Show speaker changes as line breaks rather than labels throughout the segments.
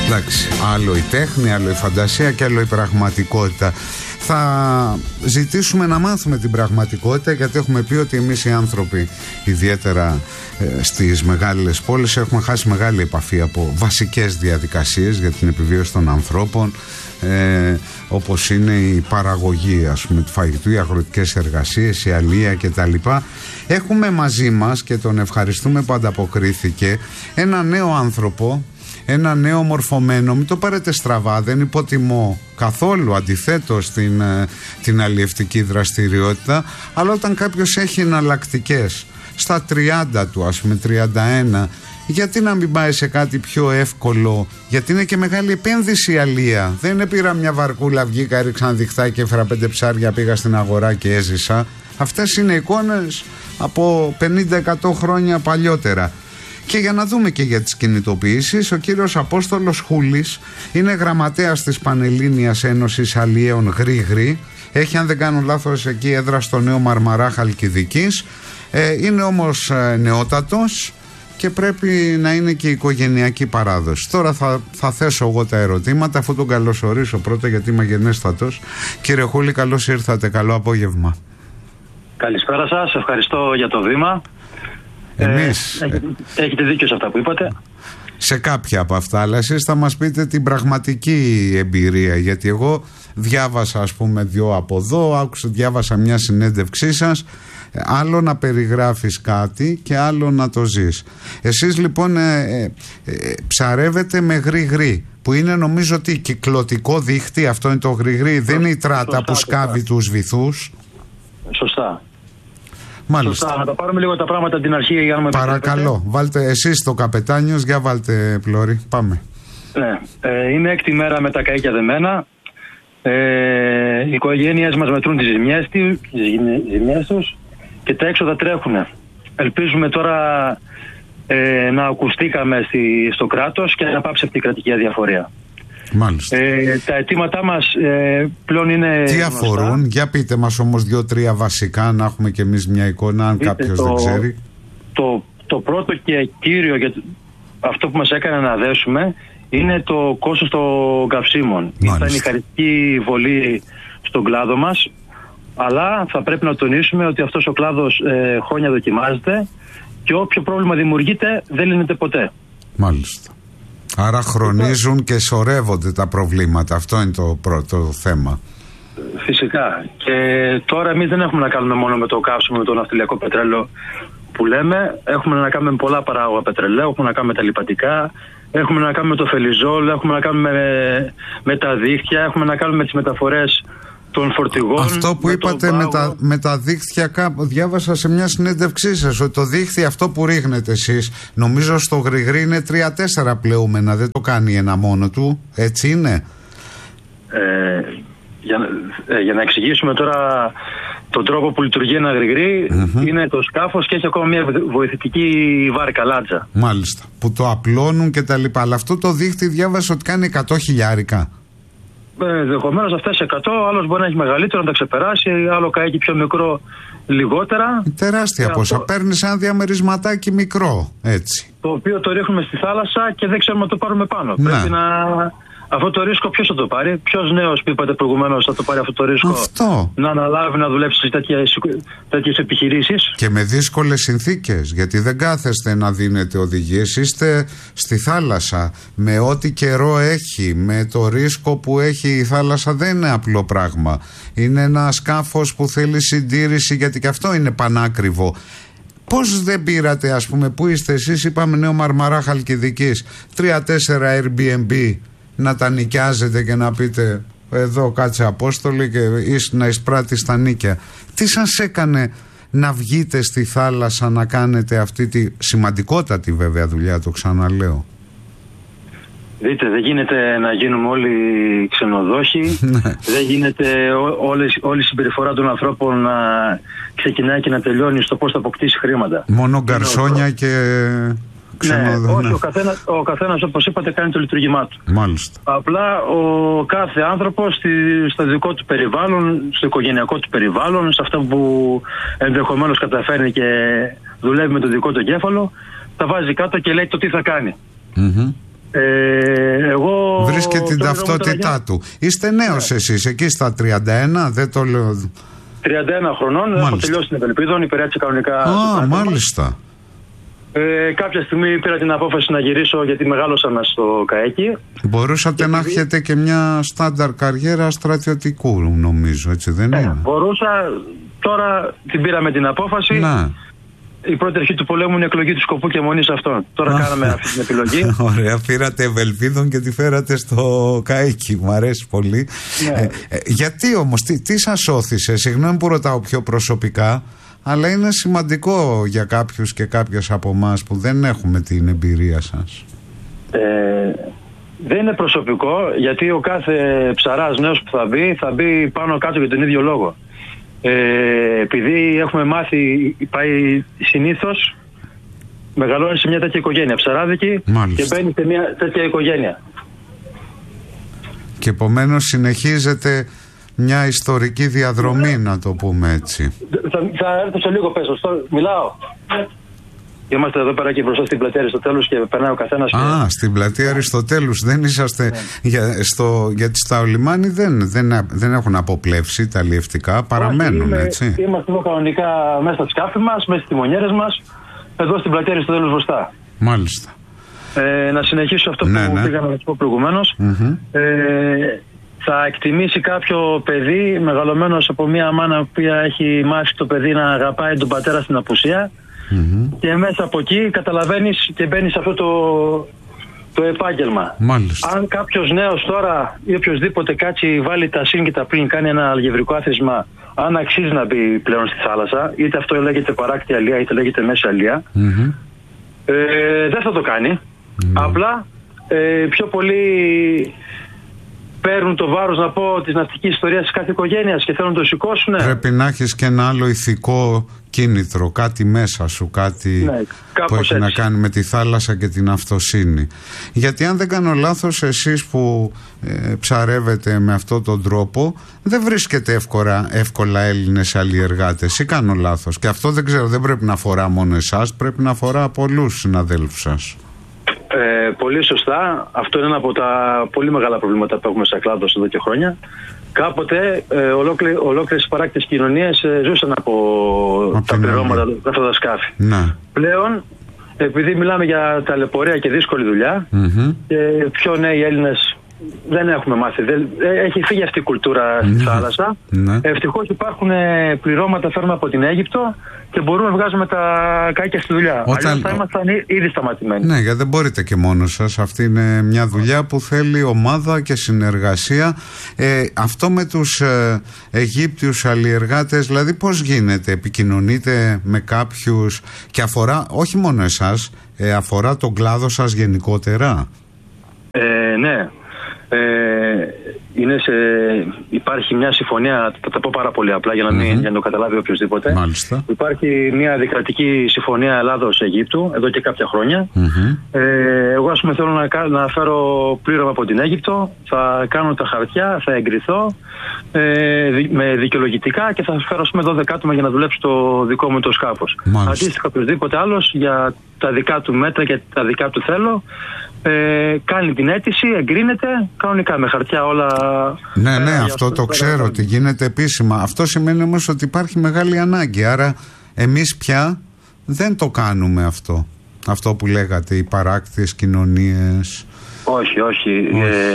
Εντάξει, άλλο η τέχνη, άλλο η φαντασία και άλλο η πραγματικότητα. Θα ζητήσουμε να μάθουμε την πραγματικότητα, γιατί έχουμε πει ότι εμείς οι άνθρωποι, ιδιαίτερα στις μεγάλες πόλεις, έχουμε χάσει μεγάλη επαφή από βασικές διαδικασίες για την επιβίωση των ανθρώπων, όπως είναι η παραγωγή, ας πούμε, του φαγητού, οι αγροτικές εργασίες, η αλεία κτλ. Έχουμε μαζί μας, και τον ευχαριστούμε που ανταποκρίθηκε, ένα νέο άνθρωπο, ένα νέο μορφωμένο. Μην το πάρετε στραβά, δεν υποτιμώ καθόλου, αντιθέτως την αλλιευτική δραστηριότητα, αλλά όταν κάποιος έχει εναλλακτικές στα 30 του, ας πούμε 31, γιατί να μην πάει σε κάτι πιο εύκολο? Γιατί είναι και μεγάλη επένδυση η αλεία. Δεν είναι πήρα μια βαρκούλα, βγήκα, έριξα ένα διχτάκι, έφερα 5 ψάρια, πήγα στην αγορά και έζησα. Αυτές είναι εικόνες από 50-100 χρόνια παλιότερα. Και για να δούμε και για τις κινητοποιήσεις, ο κύριος Απόστολος Χούλης είναι γραμματέας της Πανελλήνιας Ένωσης Αλλιέων Γρήγρη. Έχει, αν δεν κάνω λάθος, εκεί έδρα στο Νέο Μαρμαρά Χαλκιδικής. Είναι όμως νεότατος και πρέπει να είναι και οικογενειακή παράδοση. Τώρα θα θέσω εγώ τα ερωτήματα, αφού τον καλωσορίσω πρώτα, γιατί είμαι γενέστατος. Κύριε Χούλη, καλώς ήρθατε, καλό απόγευμα.
Καλησπέρα σας, ευχαριστώ για το βήμα. Έχετε δίκιο σε αυτά που είπατε.
Σε κάποια από αυτά, αλλά εσείς θα μας πείτε την πραγματική εμπειρία, γιατί εγώ διάβασα, ας πούμε, 2 από εδώ, διάβασα μια συνέντευξή σας. Άλλο να περιγράφεις κάτι και άλλο να το ζεις. Εσείς λοιπόν ψαρεύετε με γρηγρή, που είναι, νομίζω, ότι κυκλωτικό δίχτυ. Αυτό είναι το γρηγρή, δεν είναι η τράτα που σκάβει τους βυθούς.
Σωστά.
Μάλιστα.
Σωστά. Να τα πάρουμε λίγο τα πράγματα από την αρχή, για να με
παρακαλώ, βάλτε εσείς το καπετάνιος, για βάλτε πλώρη. Πάμε.
Ναι. Είναι 6η μέρα με τα καΐκια δεμένα. Οι οικογένειες μας μετρούν τις ζημιές τους και τα έξοδα τρέχουν. Ελπίζουμε τώρα να ακουστήκαμε στο κράτος και να πάψει αυτή η κρατική αδιαφορία.
Μάλιστα.
Τα αιτήματά μας πλέον είναι...
Τι αφορούν, για πείτε μας όμως 2-3 βασικά, να έχουμε κι εμείς μια εικόνα, αν κάποιος δεν ξέρει.
Το πρώτο και κύριο, για αυτό που μας έκανε να δέσουμε, είναι το κόστος των καυσίμων. Ήταν η χαριστική βολή στον κλάδο μας, αλλά θα πρέπει να τονίσουμε ότι αυτός ο κλάδος χρόνια δοκιμάζεται και όποιο πρόβλημα δημιουργείται δεν λύνεται ποτέ.
Μάλιστα. Άρα χρονίζουν και σωρεύονται τα προβλήματα. Αυτό είναι το πρώτο θέμα.
Φυσικά. Και τώρα εμείς δεν έχουμε να κάνουμε μόνο με το καύσιμο, με το ναυτιλιακό πετρέλαιο που λέμε. Έχουμε να κάνουμε με πολλά παράγωγα πετρελαίου, έχουμε να κάνουμε με τα λιπαντικά, έχουμε να κάνουμε με το φελιζόλ, έχουμε να κάνουμε με τα δίχτυα, έχουμε να κάνουμε με τις μεταφορές των φορτηγών. Αυτό που είπατε
με τα δίχτυα, διάβασα σε μια συνέντευξή σας ότι το δίχτυ αυτό που ρίχνετε εσείς, νομίζω στο γρηγρή είναι 3-4 πλεούμενα, δεν το κάνει ένα μόνο του, έτσι είναι?
Για να εξηγήσουμε τώρα τον τρόπο που λειτουργεί ένα γρηγρή, είναι το σκάφος και έχει ακόμα μια βοηθητική βάρκα, λάτζα.
Μάλιστα, που το απλώνουν και τα λοιπά. Αλλά αυτό το δίχτυ διάβασα ότι κάνει 100 χιλιάρικα.
Ενδεχομένως να φτάσει 100, άλλος μπορεί να έχει μεγαλύτερο, να τα ξεπεράσει, άλλο καίκι πιο μικρό λιγότερα.
Τεράστια ποσά. Παίρνεις ένα διαμερισματάκι μικρό, έτσι.
Το οποίο το ρίχνουμε στη θάλασσα και δεν ξέρουμε να το πάρουμε πάνω. Ναι. Πρέπει να... Αυτό το ρίσκο ποιος θα το πάρει? Ποιος νέος που είπατε προηγουμένως θα το πάρει αυτό το ρίσκο?
Αυτό.
Να αναλάβει να δουλέψει σε τέτοιες επιχειρήσεις.
Και με δύσκολες συνθήκες, γιατί δεν κάθεστε να δίνετε οδηγίες. Είστε στη θάλασσα με ό,τι καιρό έχει, με το ρίσκο που έχει η θάλασσα. Δεν είναι απλό πράγμα. Είναι ένα σκάφος που θέλει συντήρηση, γιατί και αυτό είναι πανάκριβο. Πώς δεν πήρατε, ας πούμε, που είστε εσείς, είπαμε Νέο Μαρμαρά Χαλκιδικής, 3-4 Airbnb να τα νοικιάζετε και να πείτε εδώ κάτσε Απόστολη και να εισπράττεις τα νίκια. Τι σας έκανε να βγείτε στη θάλασσα να κάνετε αυτή τη σημαντικότατη βέβαια δουλειά, το ξαναλέω?
Δείτε, δεν γίνεται να γίνουμε όλοι ξενοδόχοι. Δεν γίνεται όλη η συμπεριφορά των ανθρώπων να ξεκινάει και να τελειώνει στο πώς θα αποκτήσει χρήματα. Μόνο
γκαρσόνια και...
Ναι, όχι, ο καθένας όπως είπατε κάνει το λειτουργήμά του.
Μάλιστα.
Απλά ο κάθε άνθρωπος στο δικό του περιβάλλον, στο οικογενειακό του περιβάλλον, σε αυτό που ενδεχομένως καταφέρνει και δουλεύει με το δικό του εγκέφαλο, τα βάζει κάτω και λέει το τι θα κάνει. Εγώ
βρίσκεται την ταυτότητά του. Είστε νέος εσείς, εκεί στα 31, δεν το λέω.
31 χρονών, έχω τελειώσει την Ευελπίδων, υπηρέτησα κανονικά.
Μάλιστα.
Κάποια στιγμή πήρα την απόφαση να γυρίσω γιατί μεγάλωσα μέσα στο ΚΑΕΚΙ.
Μπορούσατε να έχετε και μια στάνταρ καριέρα στρατιωτικού, νομίζω, έτσι δεν είναι?
Μπορούσα, τώρα την πήραμε την απόφαση.
Να.
Η πρώτη αρχή του πολέμου είναι εκλογή του σκοπού και μονής αυτών. Τώρα κάναμε αυτή την επιλογή.
Ωραία, πήρατε Ευελπίδων και τη φέρατε στο ΚΑΕΚΙ. Μου αρέσει πολύ. Ναι. Γιατί όμως, τι σας όθησε? Συγγνώμη που ρωτάω πιο προσωπικά, αλλά είναι σημαντικό για κάποιους και κάποιες από εμάς που δεν έχουμε την εμπειρία σας.
Δεν είναι προσωπικό, γιατί ο κάθε ψαράς νέος που θα μπει πάνω κάτω για τον ίδιο λόγο. Επειδή έχουμε μάθει, πάει συνήθως, μεγαλώνει σε μια τέτοια οικογένεια ψαράδικη. Μάλιστα. Και μπαίνει σε μια τέτοια οικογένεια. Και
επομένως συνεχίζεται μια ιστορική διαδρομή, να το πούμε έτσι.
Θα έρθω σε λίγο, πέσω. Μιλάω. Είμαστε εδώ πέρα και μπροστά στην πλατεία Αριστοτέλους και περνάει ο καθένας.
Στην πλατεία Αριστοτέλους. Δεν είσαστε. Γιατί στα λιμάνι δεν έχουν αποπλέψει τα αλλιευτικά, παραμένουν, έτσι.
Είμαστε εδώ κανονικά μέσα στα σκάφη μας, μέσα στις τιμονιέρες μας, εδώ στην πλατεία Αριστοτέλους μπροστά.
Μάλιστα.
Να συνεχίσω αυτό που πήγα να σας πω προηγουμένως. Θα εκτιμήσει κάποιο παιδί μεγαλωμένος από μια μάνα που έχει μάθει το παιδί να αγαπάει τον πατέρα στην απουσία. Και μέσα από εκεί καταλαβαίνεις και μπαίνεις σε αυτό το επάγγελμα.
Μάλιστα.
Αν κάποιος νέος τώρα ή οποιοδήποτε κάτσει, βάλει τα συν και τα πλήν, κάνει ένα αλγεβρικό άθροισμα, αν αξίζει να μπει πλέον στη θάλασσα, είτε αυτό λέγεται παράκτη αλία είτε λέγεται μέση αλία, δεν θα το κάνει. Απλά πιο πολύ παίρνουν το βάρος, να πω, της ναυτικής ιστορίας της κάθε οικογένειας και θέλουν να το σηκώσουν.
Πρέπει να έχεις και ένα άλλο ηθικό κίνητρο, κάτι μέσα σου, κάτι που έχει να κάνει με τη θάλασσα και την αυτοσύνη. Γιατί αν δεν κάνω λάθος, εσείς που ψαρεύετε με αυτόν τον τρόπο, δεν βρίσκετε εύκολα Έλληνες αλλιεργάτες, ή κάνω λάθος? Και αυτό δεν ξέρω, δεν πρέπει να αφορά μόνο εσάς, πρέπει να αφορά πολλούς συναδέλφους σας.
Πολύ σωστά. Αυτό είναι ένα από τα πολύ μεγάλα προβλήματα που έχουμε σε κλάδος εδώ και χρόνια. Κάποτε ολόκληρες παράκτητες κοινωνίες ζούσαν από τα πληρώματα αυτά τα σκάφη. Πλέον, επειδή μιλάμε για ταλαιπωρία και δύσκολη δουλειά, και πιο νέοι Έλληνες δεν έχουμε μάθει. Έχει φύγει αυτή η κουλτούρα στη θάλασσα. Ευτυχώς υπάρχουν πληρώματα, φέρνουμε από την Αίγυπτο και μπορούμε να βγάζουμε τα κάκια στη δουλειά. Αλλιώς θα ήμασταν ήδη σταματημένοι.
Ναι, γιατί δεν μπορείτε και μόνος σας. Αυτή είναι μια δουλειά που θέλει ομάδα και συνεργασία. Αυτό με τους Αιγύπτιους αλλιεργάτες, δηλαδή πώς γίνεται? Επικοινωνείτε με κάποιους και αφορά όχι μόνο εσάς, αφορά τον κλάδο σας γενικότερα?
Ναι. Υπάρχει μια συμφωνία, θα τα πω πάρα πολύ απλά για να το καταλάβει οποιοδήποτε.
Μάλιστα.
Υπάρχει μια δικρατική συμφωνία Ελλάδος-Αιγύπτου εδώ και κάποια χρόνια. Εγώ, ας πούμε, θέλω να φέρω πλήρωμα από την Αίγυπτο, θα κάνω τα χαρτιά, θα εγκριθώ με δικαιολογητικά και θα φέρω, ας πούμε, 12 άτομα για να δουλέψει το δικό μου το σκάφος. Αντίστοιχα, οποιοδήποτε άλλος για τα δικά του μέτρα και τα δικά του θέλω, κάνει την αίτηση, εγκρίνεται κανονικά με χαρτιά όλα.
Ναι, αυτό το ξέρω ότι γίνεται επίσημα. Αυτό σημαίνει όμως ότι υπάρχει μεγάλη ανάγκη. Άρα εμείς πια δεν το κάνουμε αυτό. Αυτό που λέγατε, οι παράκτιες κοινωνίες.
Όχι.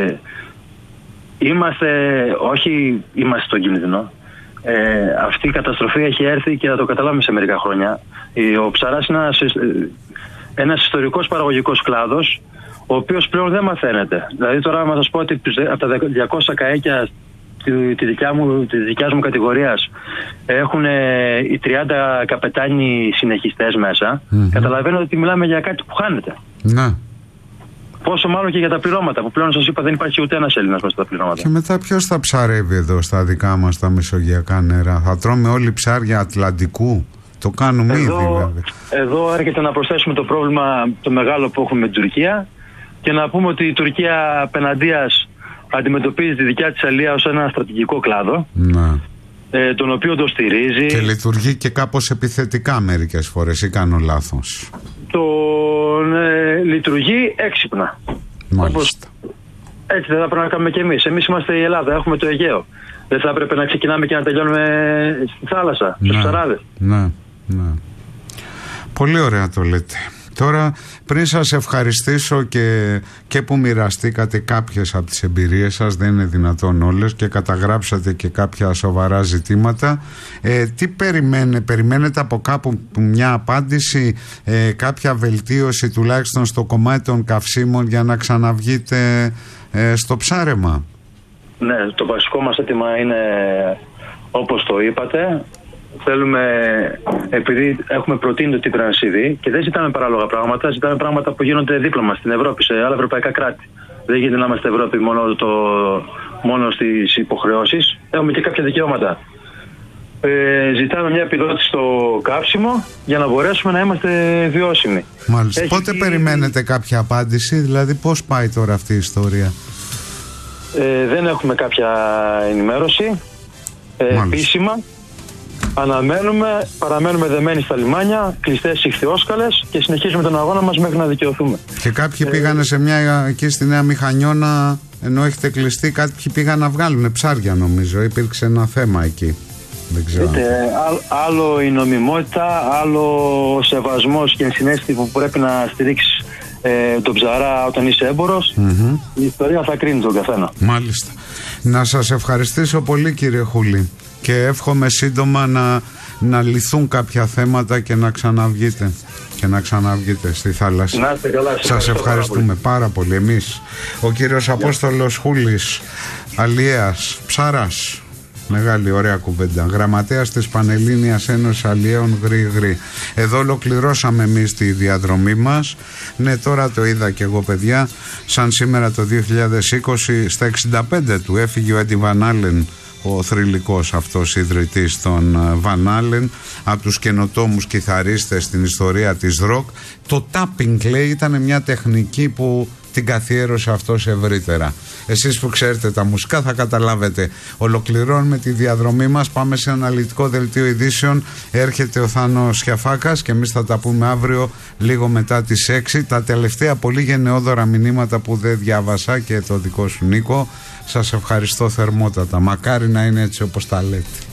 Είμαστε στον κίνδυνο. Αυτή η καταστροφή έχει έρθει και θα το καταλάβουμε σε μερικά χρόνια. Ο ψαράς είναι ένας ιστορικός παραγωγικός κλάδος, ο οποίος πλέον δεν μαθαίνεται. Δηλαδή τώρα να σας πω ότι από τα 200 καέκια της δικιάς μου κατηγορίας έχουν οι 30 καπετάνοι συνεχιστές μέσα. Καταλαβαίνετε ότι μιλάμε για κάτι που χάνεται.
Ναι.
Πόσο μάλλον και για τα πληρώματα, που πλέον σας είπα δεν υπάρχει ούτε ένας Έλληνας μέσα στα πληρώματα.
Και μετά ποιος θα ψαρεύει εδώ στα δικά μας τα μεσογειακά νερά? Θα τρώμε όλοι ψάρια Ατλαντικού? Το κάνουμε ήδη βέβαια.
Εδώ έρχεται να προσθέσουμε το πρόβλημα το μεγάλο που έχουμε με την Τουρκία και να πούμε ότι η Τουρκία απέναντίας αντιμετωπίζει τη δικιά της αλία ως ένα στρατηγικό κλάδο, τον οποίο το στηρίζει.
Και λειτουργεί και κάπως επιθετικά μερικές φορές, ή κάνω λάθος?
Λειτουργεί έξυπνα.
Μάλιστα.
Έτσι δεν θα πρέπει να κάνουμε κι εμείς. Εμείς είμαστε η Ελλάδα, έχουμε το Αιγαίο. Δεν θα έπρεπε να ξεκινάμε και να τελειώνουμε στη θάλασσα, στους ψαράδες.
Ναι. Πολύ ωραία το λέτε. Τώρα, πριν σας ευχαριστήσω και που μοιραστήκατε κάποιες από τις εμπειρίες σας, δεν είναι δυνατόν όλες, και καταγράψατε και κάποια σοβαρά ζητήματα, τι περιμένετε από κάπου μια απάντηση, κάποια βελτίωση τουλάχιστον στο κομμάτι των καυσίμων για να ξαναβγείτε στο ψάρεμα?
Ναι, το βασικό μας αίτημα είναι όπως το είπατε. Θέλουμε, επειδή έχουμε προτείνει το TransCD και δεν ζητάμε παράλογα πράγματα, ζητάμε πράγματα που γίνονται δίπλα μας στην Ευρώπη, σε άλλα ευρωπαϊκά κράτη. Δεν γίνεται να είμαστε Ευρώπη μόνο στις υποχρεώσεις. Έχουμε και κάποια δικαιώματα. Ζητάμε μια επιδότηση στο καύσιμο για να μπορέσουμε να είμαστε βιώσιμοι.
Μάλιστα. Πότε περιμένετε κάποια απάντηση, δηλαδή πώς πάει τώρα αυτή η ιστορία?
Δεν έχουμε κάποια ενημέρωση επίσημα. Παραμένουμε δεμένοι στα λιμάνια, κλειστές ιχθυόσκαλες και συνεχίζουμε τον αγώνα μας μέχρι να δικαιωθούμε. Και
κάποιοι πήγανε σε μια εκεί στη Νέα Μηχανιώνα, ενώ έχετε κλειστεί, κάποιοι πήγαν να βγάλουν ψάρια, νομίζω. Υπήρξε ένα θέμα εκεί. Δεν ξέρω.
Άλλο η νομιμότητα, άλλο ο σεβασμός και ενσυναίσθηση που πρέπει να στηρίξεις τον ψαρά όταν είσαι έμπορος. Η ιστορία θα κρίνει τον καθένα.
Μάλιστα. Να σας ευχαριστήσω πολύ, κύριε Χούλη, και εύχομαι σύντομα να λυθούν κάποια θέματα και να ξαναβγείτε στη θάλασσα.
Να είστε καλά.
Σας ευχαριστούμε πάρα πολύ εμείς. Ο κύριος Απόστολος Χούλης, αλιέας, ψάρας, μεγάλη ωραία κουβέντα, γραμματέας της Πανελλήνιας Ένωσης Αλιέων Γρή. Εδώ ολοκληρώσαμε εμείς τη διαδρομή μας. Ναι, τώρα το είδα και εγώ, παιδιά, σαν σήμερα το 2020 στα 65 του έφυγε ο Έντι Βαν Άλεν, ο θρυλικός αυτός ιδρυτής των Βαν Άλεν, από τους καινοτόμους κιθαρίστες στην ιστορία της ροκ. Το tapping, λέει, ήταν μια τεχνική που την καθιέρωσε αυτός ευρύτερα. Εσείς που ξέρετε τα μουσικά θα καταλάβετε. Ολοκληρώνουμε τη διαδρομή μας, πάμε σε αναλυτικό δελτίο ειδήσεων. Έρχεται ο Θάνος Σιαφάκας και εμείς θα τα πούμε αύριο λίγο μετά τις 6. Τα τελευταία πολύ γενναιόδωρα μηνύματα που δεν διάβασα και το δικό σου, Νίκο, σας ευχαριστώ θερμότατα. Μακάρι να είναι έτσι όπως τα λέτε.